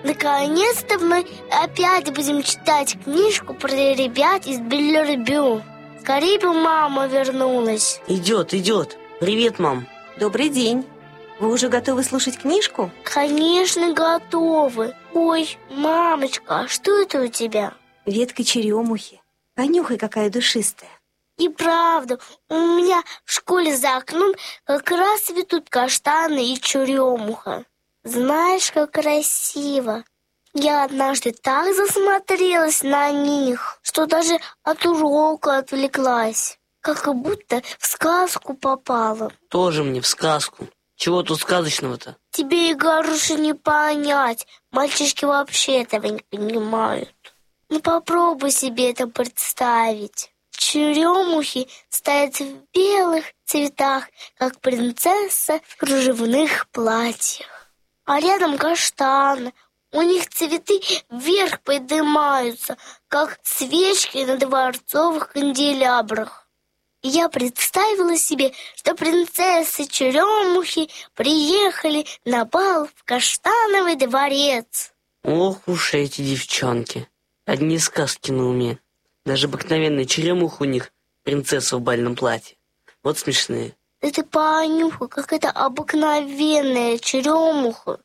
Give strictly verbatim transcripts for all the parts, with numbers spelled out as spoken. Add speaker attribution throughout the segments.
Speaker 1: Наконец-то мы опять будем читать книжку про ребят из Биллербю. Скорее бы мама вернулась.
Speaker 2: Идет, идет. Привет, мам.
Speaker 3: Добрый день. Вы уже готовы слушать книжку?
Speaker 1: Конечно, готовы. Ой, мамочка, а что это у тебя?
Speaker 3: Ветка черемухи. Понюхай, какая душистая.
Speaker 1: И правда, у меня в школе за окном как раз цветут каштаны и черемуха. Знаешь, как красиво. Я однажды так засмотрелась на них, что даже от урока отвлеклась. Как будто в сказку попала.
Speaker 2: Тоже мне в сказку. Чего тут сказочного-то?
Speaker 1: Тебе, Егоруша, не понять. Мальчишки вообще этого не понимают. Ну попробуй себе это представить. Черемухи стоят в белых цветах, как принцесса в кружевных платьях. А рядом каштаны. У них цветы вверх поднимаются, как свечки на дворцовых канделябрах. И я представила себе, что принцессы черемухи приехали на бал в Каштановый дворец.
Speaker 2: Ох уж эти девчонки. Одни сказки на уме. Даже обыкновенная черемуха у них принцесса в бальном платье. Вот смешные.
Speaker 1: Да ты понюхай, как это обыкновенная черемуха.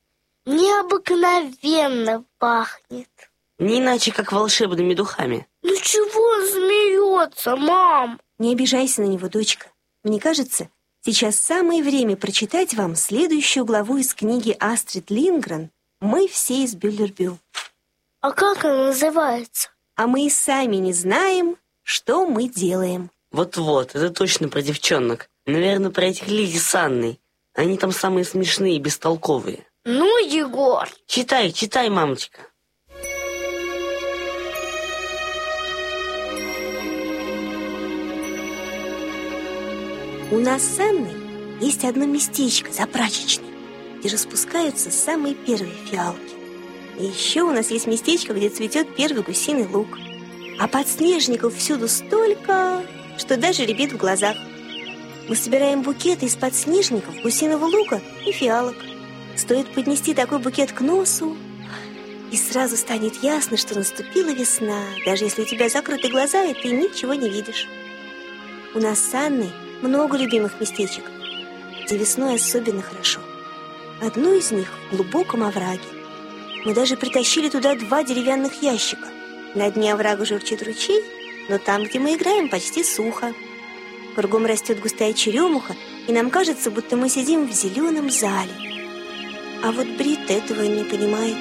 Speaker 1: Необыкновенно пахнет.
Speaker 2: Не иначе, как волшебными духами.
Speaker 1: Ну чего смеется, мам?
Speaker 3: Не обижайся на него, дочка. Мне кажется, сейчас самое время прочитать вам следующую главу из книги Астрид Линдгрен «Мы все из Биллербю».
Speaker 1: А как она называется?
Speaker 3: А мы и сами не знаем, что мы делаем.
Speaker 2: Вот-вот, это точно про девчонок. Наверное, про этих Лизи с Анной. Они там самые смешные и бестолковые.
Speaker 1: Ну, Егор!
Speaker 2: Читай, читай, мамочка.
Speaker 3: У нас с Анной есть одно местечко за прачечной, где распускаются самые первые фиалки. И еще у нас есть местечко, где цветет первый гусиный лук. А подснежников всюду столько, что даже рябит в глазах. Мы собираем букеты из подснежников, гусиного лука и фиалок. Стоит поднести такой букет к носу, и сразу станет ясно, что наступила весна, даже если у тебя закрыты глаза, и ты ничего не видишь. У нас с Анной много любимых местечек, где весной особенно хорошо. Одно из них в глубоком овраге. Мы даже притащили туда два деревянных ящика. На дне оврага журчит ручей, но там, где мы играем, почти сухо. Кругом растет густая черемуха, и нам кажется, будто мы сидим в зеленом зале. А вот Брит этого не понимает.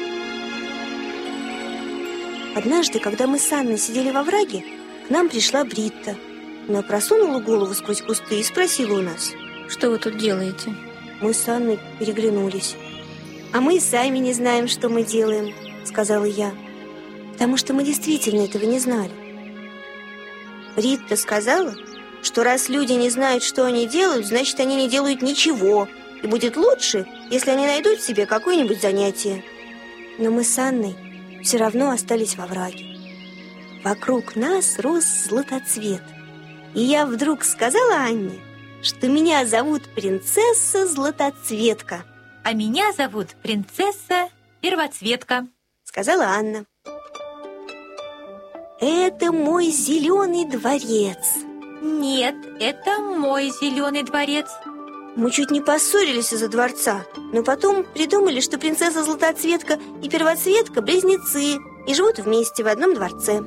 Speaker 3: Однажды, когда мы с Анной сидели во враге, к нам пришла Бритта. Она просунула голову сквозь кусты и спросила у нас:
Speaker 4: «Что вы тут делаете?»
Speaker 3: Мы с Анной переглянулись. «А мы и сами не знаем, что мы делаем», — сказала я, «потому что мы действительно этого не знали». Бритта сказала, что раз люди не знают, что они делают, значит, они не делают ничего, и будет лучше, если они найдут себе какое-нибудь занятие. Но мы с Анной все равно остались во враге. Вокруг нас рос златоцвет. И я вдруг сказала Анне, что меня зовут принцесса Златоцветка.
Speaker 4: «А меня зовут принцесса Первоцветка»,
Speaker 3: — сказала Анна. «Это мой зеленый дворец».
Speaker 4: «Нет, это мой зеленый дворец».
Speaker 3: Мы чуть не поссорились из-за дворца, но потом придумали, что принцесса Златоцветка и Первоцветка близнецы и живут вместе в одном дворце.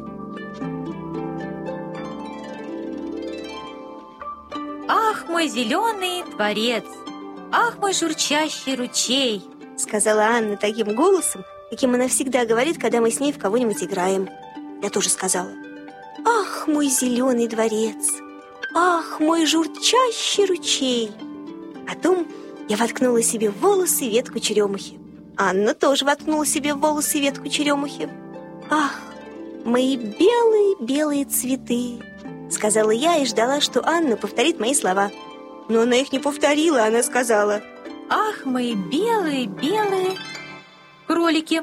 Speaker 4: «Ах, мой зеленый дворец! Ах, мой журчащий ручей!»
Speaker 3: — сказала Анна таким голосом, каким она всегда говорит, когда мы с ней в кого-нибудь играем. Я тоже сказала: «Ах, мой зеленый дворец! Ах, мой журчащий ручей!» Потом я воткнула себе в волосы ветку черемухи. Анна тоже воткнула себе в волосы ветку черемухи. «Ах, мои белые-белые цветы!» — сказала я и ждала, что Анна повторит мои слова. Но она их не повторила, она сказала:
Speaker 4: «Ах, мои белые-белые кролики!»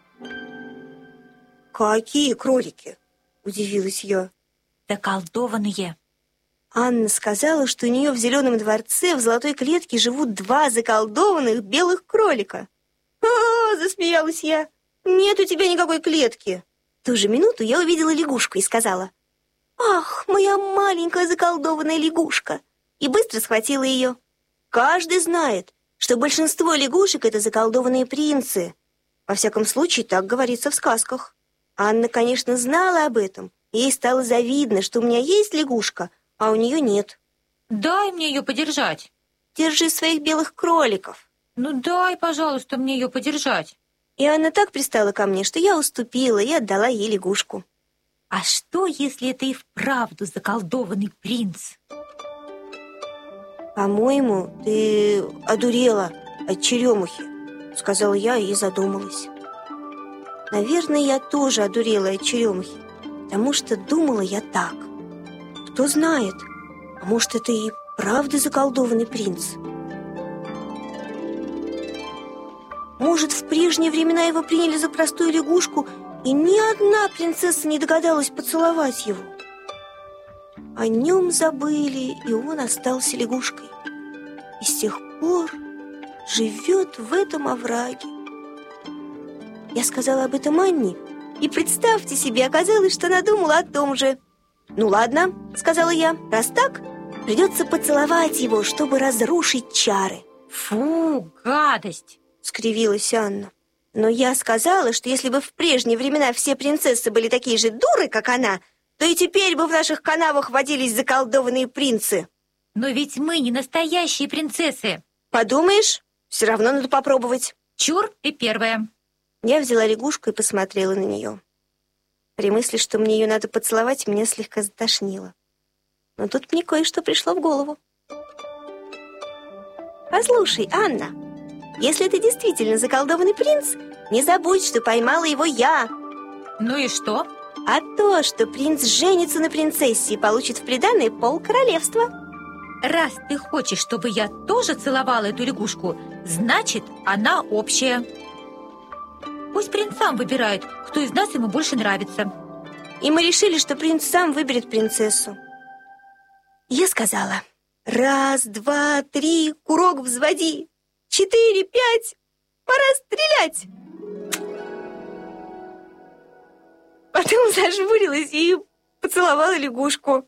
Speaker 3: «Какие кролики?» — удивилась я.
Speaker 4: «Заколдованные!»
Speaker 3: Анна сказала, что у нее в зеленом дворце в золотой клетке живут два заколдованных белых кролика. «А, «Что?» — засмеялась я. «Нет у тебя никакой клетки». В ту же минуту я увидела лягушку и сказала: «Ах, моя маленькая заколдованная лягушка!» И быстро схватила ее. Каждый знает, что большинство лягушек — это заколдованные принцы. Во всяком случае, так говорится в сказках. Анна, конечно, знала об этом, и ей стало завидно, что у меня есть лягушка, а у нее нет.
Speaker 4: Дай мне ее подержать.
Speaker 3: Держи своих белых кроликов.
Speaker 4: Ну дай, пожалуйста, мне ее подержать.
Speaker 3: И Анна так пристала ко мне, что я уступила и отдала ей лягушку.
Speaker 4: А что, если это и вправду заколдованный принц?
Speaker 3: «По-моему, ты одурела от черемухи», — сказала я и задумалась. Наверное, я тоже одурела от черемухи, потому что думала я так. Кто знает, а может, это и правда заколдованный принц? Может, в прежние времена его приняли за простую лягушку, и ни одна принцесса не догадалась поцеловать его. О нем забыли, и он остался лягушкой. И с тех пор живет в этом овраге. Я сказала об этом Анне, и, представьте себе, оказалось, что она думала о том же. «Ну ладно», — сказала я, — «раз так, придется поцеловать его, чтобы разрушить чары».
Speaker 4: Фу, гадость!
Speaker 3: — скривилась Анна. Но я сказала, что если бы в прежние времена все принцессы были такие же дуры, как она, то и теперь бы в наших канавах водились заколдованные принцы.
Speaker 4: Но ведь мы не настоящие принцессы.
Speaker 3: Подумаешь, все равно надо попробовать.
Speaker 4: Чур, ты первая.
Speaker 3: Я взяла лягушку и посмотрела на нее. При мысли, что мне ее надо поцеловать, меня слегка затошнило. Но тут мне кое-что пришло в голову. «Послушай, Анна, если ты действительно заколдованный принц, не забудь, что поймала его я».
Speaker 4: Ну и что?
Speaker 3: А то, что принц женится на принцессе и получит в приданое полкоролевства.
Speaker 4: Раз ты хочешь, чтобы я тоже целовала эту лягушку, значит, она общая. Пусть принц сам выбирает, кто из нас ему больше нравится.
Speaker 3: И мы решили, что принц сам выберет принцессу. Я сказала: раз, два, три, курок взводи. Четыре, пять, пора стрелять. Потом зажмурилась и поцеловала лягушку.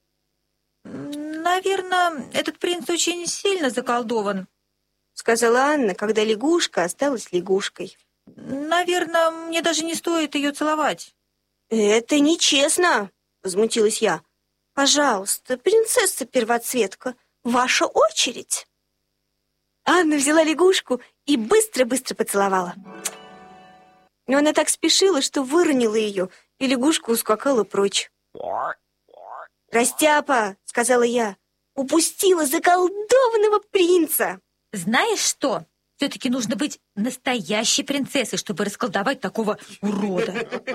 Speaker 4: Наверное, этот принц очень сильно заколдован,
Speaker 3: сказала Анна, когда лягушка осталась лягушкой.
Speaker 4: Наверное, мне даже не стоит ее целовать.
Speaker 3: Это нечестно, возмутилась я. Пожалуйста, принцесса Первоцветка, ваша очередь. Анна взяла лягушку и быстро-быстро поцеловала. Но она так спешила, что выронила ее, и лягушка ускакала прочь. «Растяпа», — сказала я, — «упустила заколдованного принца».
Speaker 4: Знаешь что? Все-таки нужно быть настоящей принцессой, чтобы расколдовать такого урода.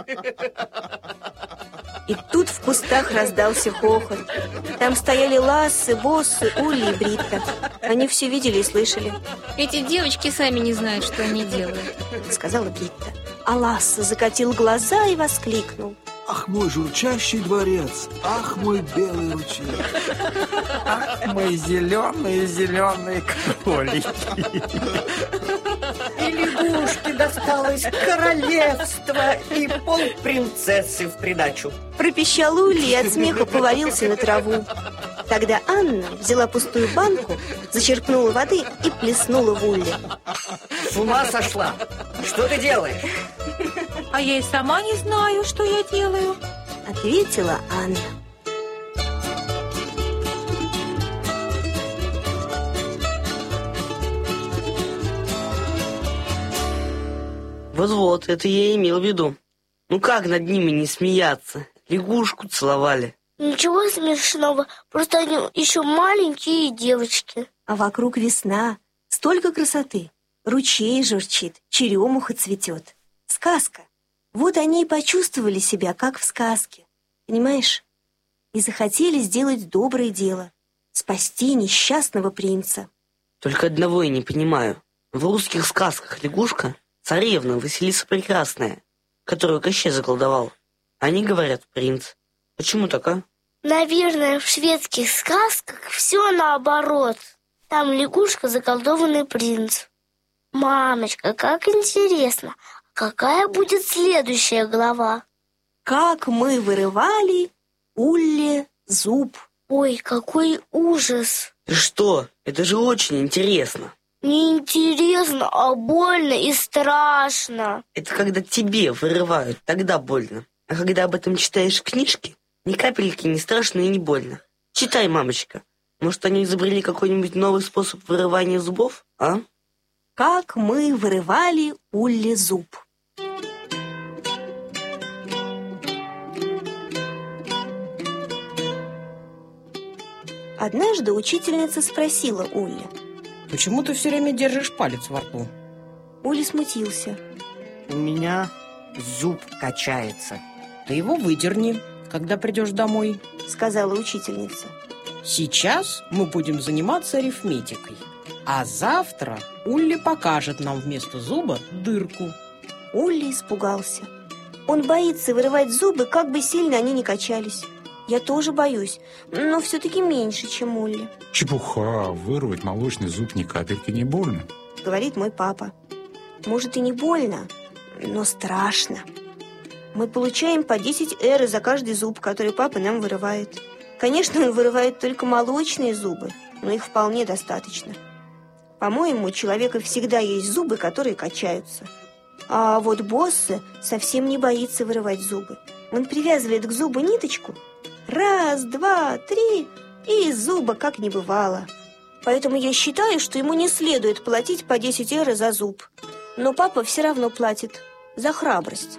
Speaker 3: И тут в кустах раздался хохот. Там стояли Лассе, Боссы, Улли и Бритта. Они все видели и слышали.
Speaker 5: Эти девочки сами не знают, что они делают,
Speaker 3: сказала Бритта. А Лассе закатил глаза и воскликнул:
Speaker 6: ах, мой журчащий дворец, ах, мой белый ручей,
Speaker 7: ах, мои зеленые-зеленые кролики.
Speaker 8: И лягушке досталось королевство и полпринцессы в придачу.
Speaker 3: Пропищал Улли и от смеха повалился на траву. Тогда Анна взяла пустую банку, зачерпнула воды и плеснула в Улли.
Speaker 8: С ума сошла! Что ты делаешь?
Speaker 4: А я и сама не знаю, что я делаю,
Speaker 3: ответила Анна.
Speaker 2: Вот-вот, это я и имел в виду. Ну как над ними не смеяться? Лягушку целовали.
Speaker 1: Ничего смешного, просто они еще маленькие девочки.
Speaker 3: А вокруг весна, столько красоты. Ручей журчит, черемуха цветет. Сказка. Вот они и почувствовали себя, как в сказке. Понимаешь? И захотели сделать доброе дело. Спасти несчастного принца.
Speaker 2: Только одного я не понимаю. В русских сказках лягушка — царевна Василиса Прекрасная, которую Кощей заколдовал. Они говорят принц. Почему так, а?
Speaker 1: Наверное, в шведских сказках все наоборот. Там лягушка — заколдованный принц. Мамочка, как интересно, какая будет следующая глава?
Speaker 3: Как мы вырывали Улле зуб.
Speaker 1: Ой, какой ужас!
Speaker 2: Ты что? Это же очень интересно.
Speaker 1: Не интересно, а больно и страшно.
Speaker 2: Это когда тебе вырывают, тогда больно. А когда об этом читаешь в книжке, ни капельки не страшно и не больно. Читай, мамочка. Может, они изобрели какой-нибудь новый способ вырывания зубов, а?
Speaker 3: Как мы вырывали Улле зуб. Однажды учительница спросила Улле:
Speaker 9: почему ты все время держишь палец во рту?
Speaker 3: Улли смутился.
Speaker 8: У меня зуб качается.
Speaker 9: Ты его выдерни, когда придешь домой,
Speaker 3: сказала учительница.
Speaker 9: Сейчас мы будем заниматься арифметикой, а завтра Улли покажет нам вместо зуба дырку.
Speaker 3: Улли испугался. Он боится вырывать зубы, как бы сильно они ни качались. Я тоже боюсь, но все-таки меньше, чем Улли.
Speaker 10: Чепуха, вырвать молочный зуб ни капельки не больно,
Speaker 3: говорит мой папа. Может, и не больно, но страшно. Мы получаем по десять эры за каждый зуб, который папа нам вырывает. Конечно, он вырывает только молочные зубы, но их вполне достаточно. По-моему, у человека всегда есть зубы, которые качаются. А вот Боссе совсем не боится вырывать зубы. Он привязывает к зубу ниточку. Раз, два, три, и из зуба как не бывало. Поэтому я считаю, что ему не следует платить по десять эры за зуб. Но папа все равно платит за храбрость.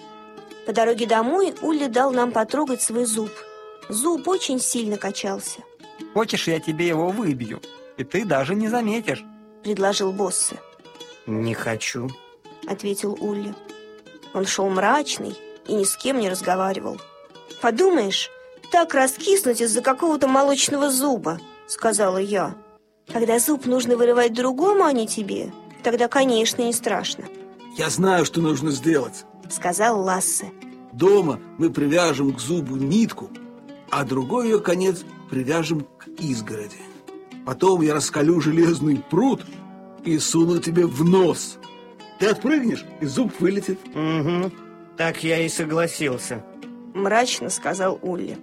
Speaker 3: По дороге домой Улли дал нам потрогать свой зуб. Зуб очень сильно качался.
Speaker 7: Хочешь, я тебе его выбью, и ты даже не заметишь,
Speaker 3: предложил Боссе.
Speaker 8: Не хочу,
Speaker 3: ответил Улли. Он шел мрачный и ни с кем не разговаривал. Подумаешь, так раскиснуть из-за какого-то молочного зуба, сказала я. Когда зуб нужно вырывать другому, а не тебе, тогда, конечно, не страшно.
Speaker 6: Я знаю, что нужно сделать,
Speaker 3: сказал Лассе.
Speaker 6: Дома мы привяжем к зубу нитку, а другой ее конец привяжем к изгороди. Потом я раскалю железный прут и суну тебе в нос. Ты отпрыгнешь, и зуб вылетит.
Speaker 8: Угу, так я и согласился,
Speaker 3: мрачно сказал Улли.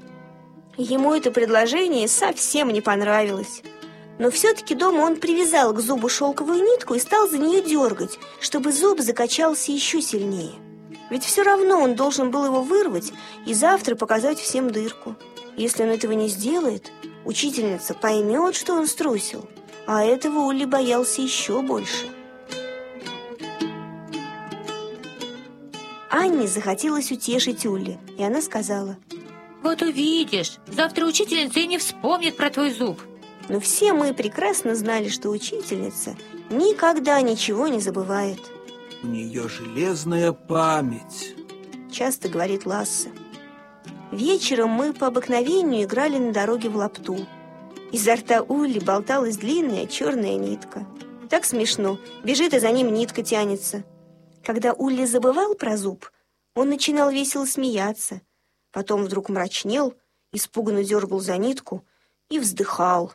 Speaker 3: Ему это предложение совсем не понравилось. Но все-таки дома он привязал к зубу шелковую нитку и стал за нее дергать, чтобы зуб закачался еще сильнее. Ведь все равно он должен был его вырвать и завтра показать всем дырку. Если он этого не сделает, учительница поймет, что он струсил. А этого Улли боялся еще больше. Анне захотелось утешить Улли, и она сказала:
Speaker 4: вот увидишь, завтра учительница и не вспомнит про твой зуб.
Speaker 3: Но все мы прекрасно знали, что учительница никогда ничего не забывает.
Speaker 6: У нее железная память,
Speaker 3: часто говорит Лассе. Вечером мы по обыкновению играли на дороге в лапту. Изо рта Улли болталась длинная черная нитка. Так смешно, бежит, и за ним нитка тянется. Когда Улли забывал про зуб, он начинал весело смеяться. Потом вдруг мрачнел, испуганно дергал за нитку и вздыхал.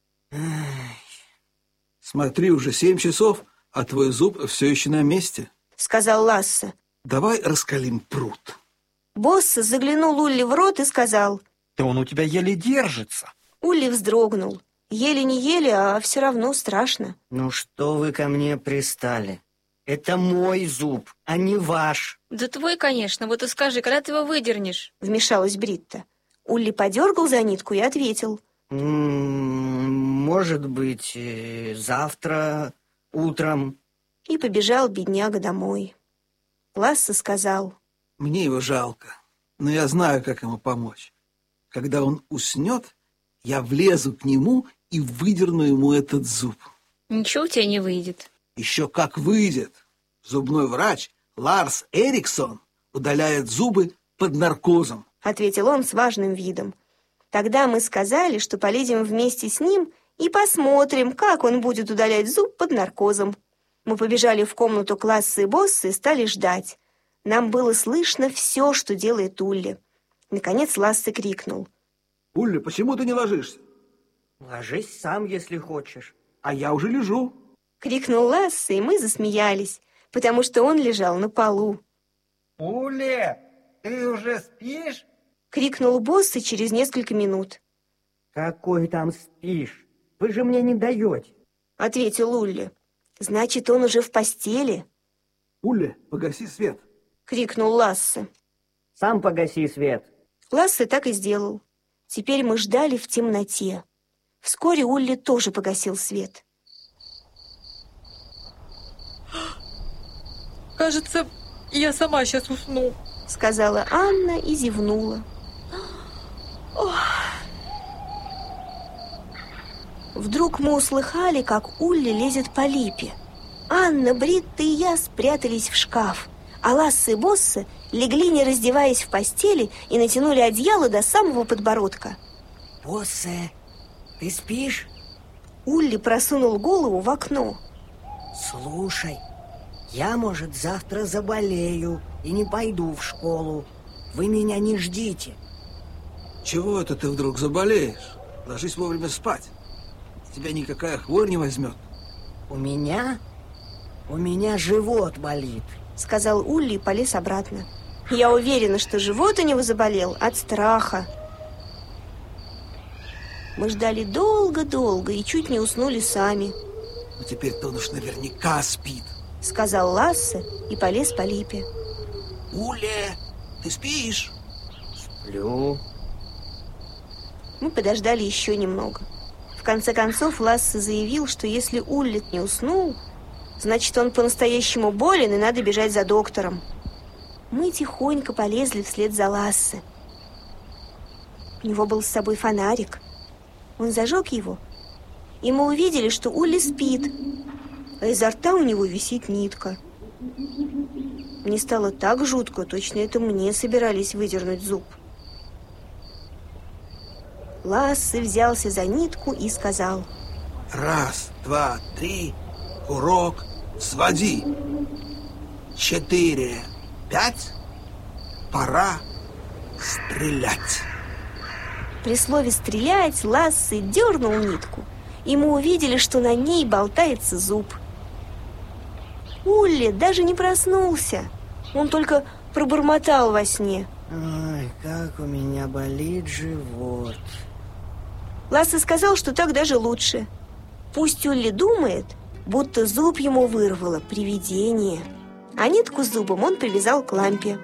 Speaker 6: Смотри, уже семь часов, а твой зуб все еще на месте,
Speaker 3: сказал Лассе.
Speaker 6: Давай раскалим прут.
Speaker 3: Босс заглянул Улли в рот и сказал:
Speaker 7: да он у тебя еле держится.
Speaker 3: Улли вздрогнул. Еле не еле, а все равно страшно.
Speaker 8: Ну что вы ко мне пристали? Это мой зуб, а не ваш.
Speaker 5: Да твой, конечно. Вот и скажи, когда ты его выдернешь?
Speaker 3: Вмешалась Бритта. Улли подергал за нитку и ответил:
Speaker 8: М-м, может быть, завтра утром.
Speaker 3: И побежал бедняга домой. Лассе сказал:
Speaker 6: мне его жалко, но я знаю, как ему помочь. Когда он уснет, я влезу к нему и выдерну ему этот зуб.
Speaker 5: Ничего у тебя не выйдет.
Speaker 6: Еще как выйдет. Зубной врач Ларс Эриксон удаляет зубы под наркозом,
Speaker 3: ответил он с важным видом. Тогда мы сказали, что полезем вместе с ним и посмотрим, как он будет удалять зуб под наркозом. Мы побежали в комнату к Лассе и Боссе и стали ждать. Нам было слышно все, что делает Улли. Наконец Лассе крикнул:
Speaker 6: Улли, почему ты не ложишься?
Speaker 8: Ложись сам, если хочешь.
Speaker 6: А я уже лежу.
Speaker 3: крикнул Лассе, и мы засмеялись, потому что он лежал на полу.
Speaker 8: Уля, ты уже спишь?
Speaker 3: Крикнул Босса через несколько минут.
Speaker 8: Какой там спишь? Вы же мне не даете.
Speaker 3: Ответил Улли. Значит, он уже в постели?
Speaker 6: Уля, погаси свет.
Speaker 3: Крикнул Лассе.
Speaker 8: Сам погаси свет.
Speaker 3: Лассе так и сделал. Теперь мы ждали в темноте. Вскоре Улли тоже погасил свет.
Speaker 4: Кажется, я сама сейчас усну,
Speaker 3: сказала Анна и зевнула. Ох. Вдруг мы услыхали, как Улли лезет по липе. Анна, Бритта и я спрятались в шкаф, а Лассе и Боссе легли, не раздеваясь, в постели и натянули одеяло до самого подбородка.
Speaker 8: Боссе, ты спишь?
Speaker 3: Улли просунул голову в окно.
Speaker 8: Слушай, я, может, завтра заболею и не пойду в школу. Вы меня не ждите.
Speaker 6: Чего это ты вдруг заболеешь? Ложись вовремя спать. Тебя никакая хворь не возьмет.
Speaker 8: У меня? У меня живот болит,
Speaker 3: сказал Улли и полез обратно. Я уверена, что живот у него заболел от страха. Мы ждали долго-долго и чуть не уснули сами.
Speaker 6: Ну теперь-то он уж наверняка спит,
Speaker 3: сказал Лассе и полез по липе.
Speaker 6: Уля, ты спишь?
Speaker 8: Сплю.
Speaker 3: Мы подождали еще немного. В конце концов Лассе заявил, что если Уллит не уснул, значит, он по-настоящему болен и надо бежать за доктором. Мы тихонько полезли вслед за Лассе. У него был с собой фонарик. Он зажег его, и мы увидели, что Улли спит, а изо рта у него висит нитка. Мне стало так жутко, точно это мне собирались выдернуть зуб. Лассе взялся за нитку и сказал:
Speaker 6: раз, два, три, курок, своди. Четыре, пять, пора стрелять.
Speaker 3: При слове «стрелять» Лассе дернул нитку, и мы увидели, что на ней болтается зуб. Улли даже не проснулся. Он только пробормотал во сне:
Speaker 8: ой, как у меня болит живот.
Speaker 3: Лассе сказал, что так даже лучше. Пусть Улли думает, будто зуб ему вырвало привидение. А нитку с зубом он привязал к лампе.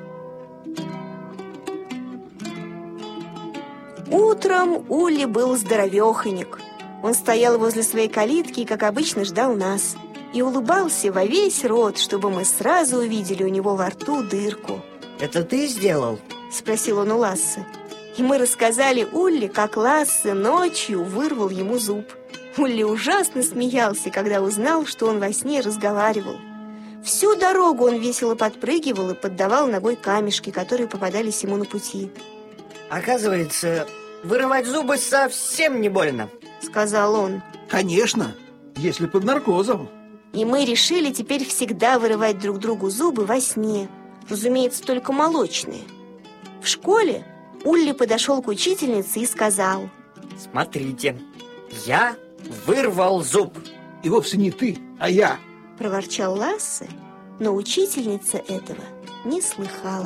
Speaker 3: Утром Улли был здоровеханик. Он стоял возле своей калитки и, как обычно, ждал нас. И улыбался во весь рот, чтобы мы сразу увидели у него во рту дырку.
Speaker 8: Это ты сделал?
Speaker 3: Спросил он у Лассе. И мы рассказали Улли, как Лассе ночью вырвал ему зуб. Улли ужасно смеялся, когда узнал, что он во сне разговаривал. Всю дорогу он весело подпрыгивал и поддавал ногой камешки, которые попадались ему на пути.
Speaker 8: Оказывается, вырывать зубы совсем не больно,
Speaker 3: сказал он.
Speaker 6: Конечно, если под наркозом.
Speaker 3: И мы решили теперь всегда вырывать друг другу зубы во сне. Разумеется, только молочные. В школе Улли подошел к учительнице и сказал:
Speaker 8: смотрите, я вырвал зуб.
Speaker 6: И вовсе не ты, а я.
Speaker 3: Проворчал Лассе, но учительница этого не слыхала.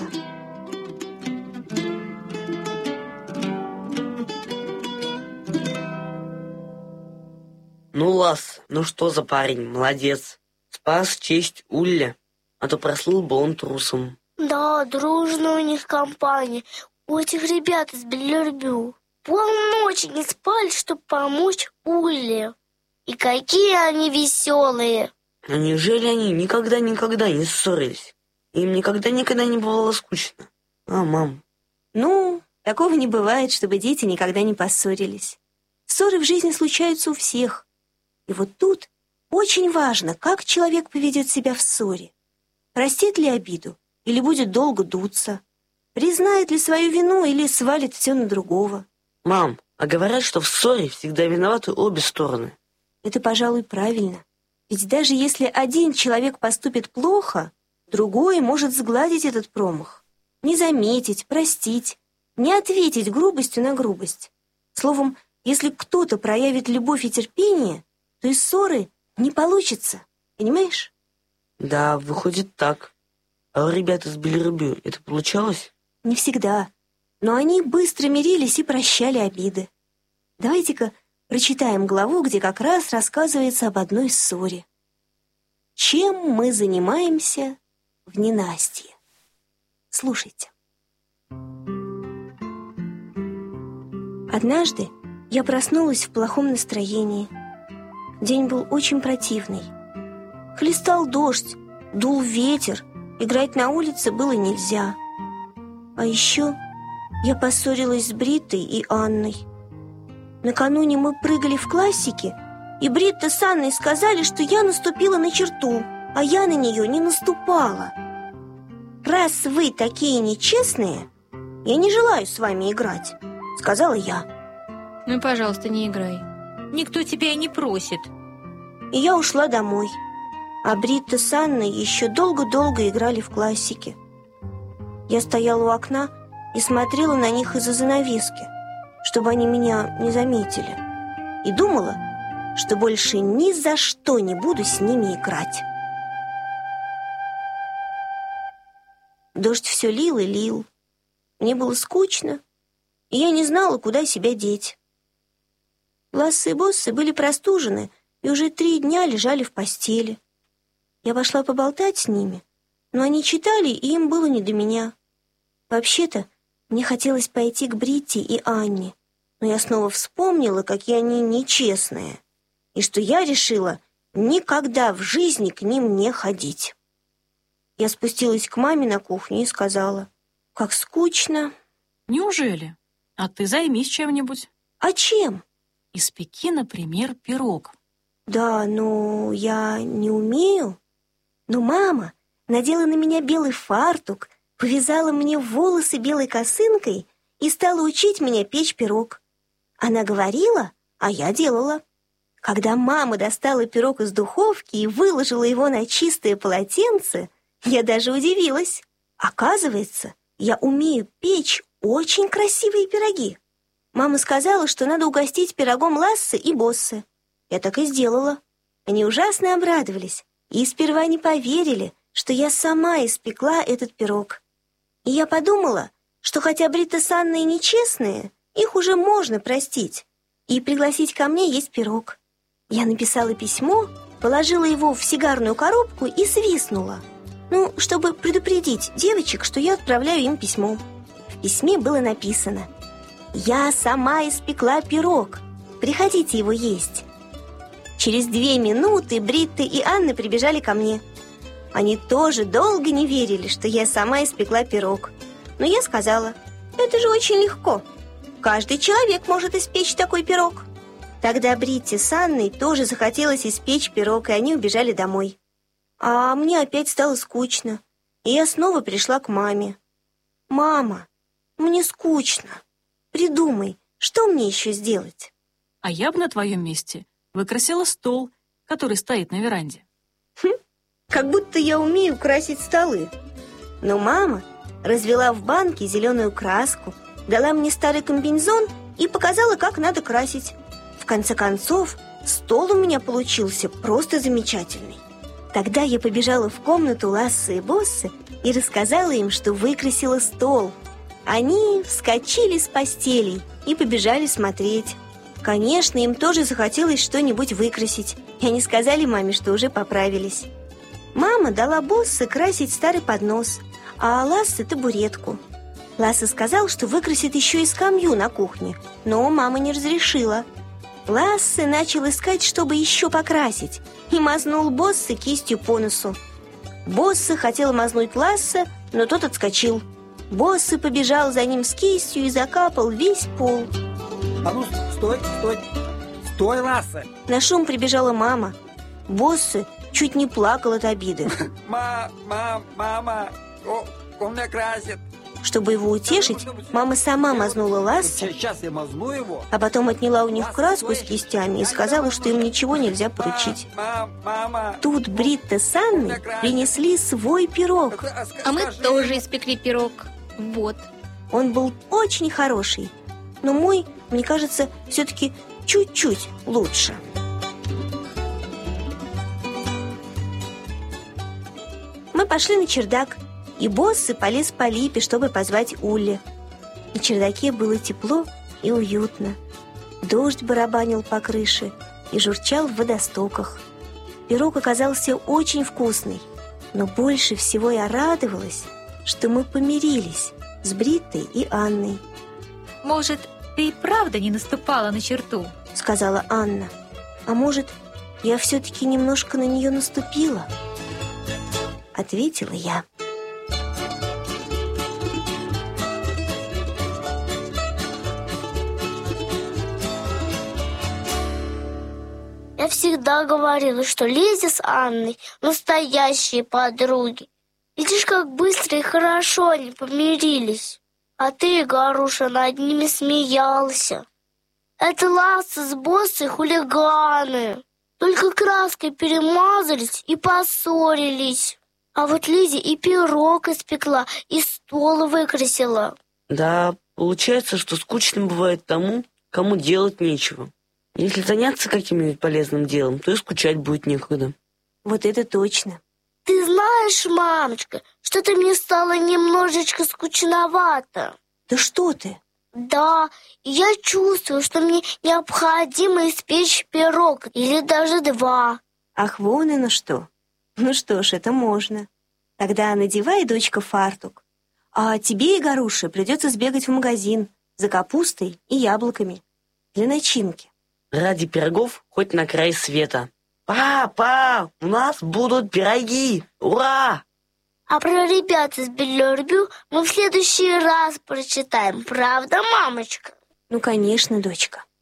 Speaker 2: Ну, Лассе, ну что за парень, молодец. Спас честь Улли, а то прослыл бы он трусом.
Speaker 1: Да, дружная у них компания. У этих ребят из Беллербю. Полночи не спали, чтобы помочь Улле. И какие они веселые.
Speaker 2: А неужели они никогда-никогда не ссорились? Им никогда-никогда не бывало скучно. А, мам?
Speaker 3: Ну, такого не бывает, чтобы дети никогда не поссорились. Ссоры в жизни случаются у всех. И вот тут очень важно, как человек поведет себя в ссоре. Простит ли обиду или будет долго дуться? Признает ли свою вину или свалит все на другого?
Speaker 2: Мам, а говорят, что в ссоре всегда виноваты обе стороны.
Speaker 3: Это, пожалуй, правильно. Ведь даже если один человек поступит плохо, другой может сгладить этот промах. Не заметить, простить, не ответить грубостью на грубость. Словом, если кто-то проявит любовь и терпение, то из ссоры не получится, понимаешь?
Speaker 2: Да, выходит так. А у ребят из Белерубью это получалось?
Speaker 3: Не всегда. Но они быстро мирились и прощали обиды. Давайте-ка прочитаем главу, где как раз рассказывается об одной ссоре. Чем мы занимаемся в ненастье? Слушайте. Однажды я проснулась в плохом настроении. День был очень противный. Хлестал дождь, дул ветер, играть на улице было нельзя. А еще я поссорилась с Бритой и Анной. Накануне мы прыгали в классике, и Брита с Анной сказали, что я наступила на черту, а я на нее не наступала. «Раз вы такие нечестные, я не желаю с вами играть», — сказала я.
Speaker 5: Ну, пожалуйста, не играй.
Speaker 4: Никто тебя и не просит.
Speaker 3: И я ушла домой. А Брита с Анной еще долго-долго играли в классике. Я стояла у окна и смотрела на них из-за занавески, чтобы они меня не заметили, и думала, что больше ни за что не буду с ними играть. Дождь все лил и лил. Мне было скучно, и я не знала, куда себя деть. Ласса и Босса были простужены и уже три дня лежали в постели. Я пошла поболтать с ними, но они читали, и им было не до меня. Вообще-то, мне хотелось пойти к Бритте и Анне, но я снова вспомнила, какие они нечестные, и что я решила никогда в жизни к ним не ходить. Я спустилась к маме на кухню и сказала: «Как скучно».
Speaker 11: «Неужели? А ты займись чем-нибудь».
Speaker 3: «А чем?»
Speaker 11: «Испеки, например, пирог».
Speaker 3: «Да, но я не умею». Но мама надела на меня белый фартук, повязала мне волосы белой косынкой и стала учить меня печь пирог. Она говорила, а я делала. Когда мама достала пирог из духовки и выложила его на чистое полотенце, я даже удивилась. Оказывается, я умею печь очень красивые пироги. Мама сказала, что надо угостить пирогом Лассе и Боссе. Я так и сделала. Они ужасно обрадовались и сперва не поверили, что я сама испекла этот пирог. И я подумала, что хотя Брита с Анной нечестные, их уже можно простить и пригласить ко мне есть пирог. Я написала письмо, положила его в сигарную коробку и свистнула. Ну, чтобы предупредить девочек, что я отправляю им письмо. В письме было написано: «Я сама испекла пирог. Приходите его есть». Через две минуты Бритта и Анна прибежали ко мне. Они тоже долго не верили, что я сама испекла пирог. Но я сказала: «Это же очень легко. Каждый человек может испечь такой пирог». Тогда Бритте с Анной тоже захотелось испечь пирог, и они убежали домой. А мне опять стало скучно, и я снова пришла к маме. «Мама, мне скучно. Придумай, что мне еще сделать?»
Speaker 11: «А я бы на твоем месте выкрасила стол, который стоит на веранде».
Speaker 3: Хм, как будто я умею красить столы. Но мама развела в банке зеленую краску, дала мне старый комбинезон и показала, как надо красить. В конце концов, стол у меня получился просто замечательный. Тогда я побежала в комнату Лассе и Боссе и рассказала им, что выкрасила стол. Они вскочили с постелей и побежали смотреть. Конечно, им тоже захотелось что-нибудь выкрасить, и они сказали маме, что уже поправились. Мама дала Боссе красить старый поднос, а Лассе — табуретку. Лассе сказал, что выкрасит еще и скамью на кухне, но мама не разрешила. Лассе начал искать, чтобы еще покрасить, и мазнул Боссе кистью по носу. Боссе хотел мазнуть Лассе, но тот отскочил. Боссе побежал за ним с кистью и закапал весь пол.
Speaker 8: А ну, стой, стой, стой, Лассе!
Speaker 3: На шум прибежала мама. Боссе чуть не плакал от обиды.
Speaker 12: Мама, мама, он меня красит.
Speaker 3: Чтобы его утешить, мама сама мазнула Лассе,
Speaker 12: Сейчас я мазну его.
Speaker 3: а потом отняла у них краску с кистями и сказала, что им ничего нельзя поручить.
Speaker 12: Мама.
Speaker 3: Тут Бритта с Анной принесли свой пирог.
Speaker 5: А мы тоже испекли пирог. Вот.
Speaker 3: Он был очень хороший, но мой, мне кажется, все-таки чуть-чуть лучше. пошли на чердак, и боссы полез по липе, чтобы позвать Улли. На чердаке было тепло и уютно. Дождь барабанил по крыше и журчал в водостоках. Пирог оказался очень вкусный, но больше всего я радовалась, что мы помирились с Бриттой и Анной.
Speaker 4: «Может, ты и правда не наступала на черту?»
Speaker 3: — сказала Анна. «А может, я все-таки немножко на нее наступила?» — ответила я.
Speaker 1: Я всегда говорила, что Лиза с Анной настоящие подруги. Видишь, как быстро и хорошо они помирились. А ты, Гаруша, над ними смеялся. Это Ласса с боссой хулиганы. Только краской перемазались и поссорились. А вот Лизе и пирог испекла, и стол выкрасила.
Speaker 2: Да, получается, что скучно бывает тому, кому делать нечего. Если заняться каким-нибудь полезным делом, то и скучать будет некогда.
Speaker 3: Вот это точно.
Speaker 1: Ты знаешь, мамочка, что-то мне стало немножечко скучновато.
Speaker 3: Да что ты?
Speaker 1: Да, и я чувствую, что мне необходимо испечь пирог или даже два.
Speaker 3: Ах, вон оно что. Ну что ж, это можно. Тогда надевай, дочка, фартук. А тебе, Игоруша, придется сбегать в магазин за капустой и яблоками для начинки.
Speaker 2: Ради пирогов хоть на край света. Папа, у нас будут пироги! Ура!
Speaker 1: А про ребят из Беллербю мы в следующий раз прочитаем, правда, мамочка?
Speaker 3: Ну, конечно, дочка.